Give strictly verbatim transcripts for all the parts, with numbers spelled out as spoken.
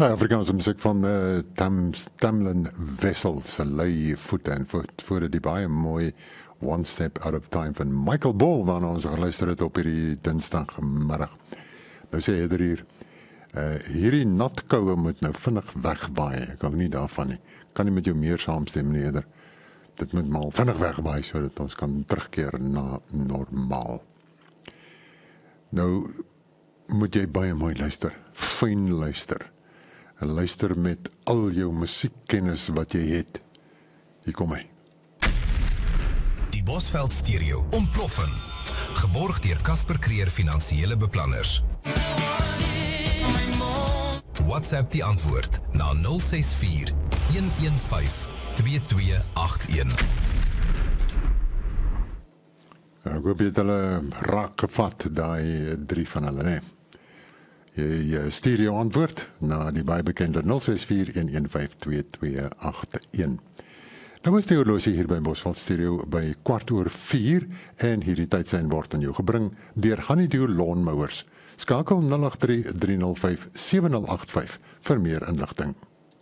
Afrikaanse musiek van uh, Tam, Tamlin Wessel se lei voete en voet voor die baie mooi One Step Out of Time van Michael Ball waarna ons geluister het op hierdie dinsdagmiddag. Nou sê hy hier, uh, hierdie natkoue moet nou vinnig wegwaai. Ek hou nie daarvan nie. Kan nie met jou meer saamstem nie eerder. Dit moet maar vinnig wegwaai sodat ons kan terugkeer na normaal. Nou moet jy baie mooi luister, fyn luister. En luister met al jou musiekkennis wat jy het. Hier kom hy. Die Bosveld Stereo ontploffing. Geborg deur Casper Creer Finansiële Beplanners. WhatsApp die antwoord na nul ses vier, een een vyf, twee twee agt een. Ek hoop jy het hulle raak gevat, die drie van hulle, nee. Jy stuur jou antwoord na die baie bekende nul ses vier, een een vyf, twee twee agt een. Nou is die horlosie hier by Bosveld Stereo by kwart oor vier en hierdie tydsein word aan jou gebring deur Honeydew Lawnmowers. Skakel nul agt drie, drie nul vyf, sewe nul agt vyf vir meer inligting.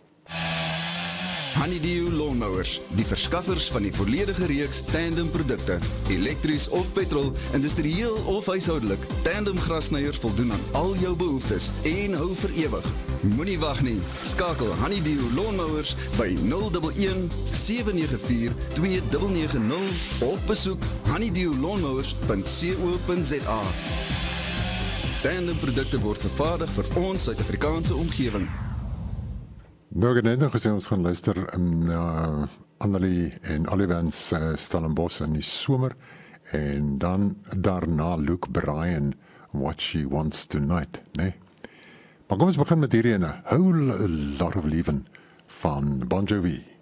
Honeydew Lawnmowers, die verskaffers van die volledige reeks tandem produkte, elektries of petrol, industrieel of huishoudelik. Tandem grasnyers voldoen aan al jou behoeftes en hou vir ewig. Moenie wag nie. Skakel Honeydew Lawnmowers by nul een een, sewe nege vier, twee nege nege nul of besoek honeydew lawnmowers punt co punt za. Tandem produkte word vervaardig vir ons Suid-Afrikaanse omgewing. Nou, ek het net nog gesê, ons gaan luister na Annelie en Olivans uh, Stellenbosch in die somer en dan daarna Luke Bryan, What She Wants Tonight, nee? Maar kom ons begin met hierdie ene, Whole Lot of Leaving van Bon Jovi.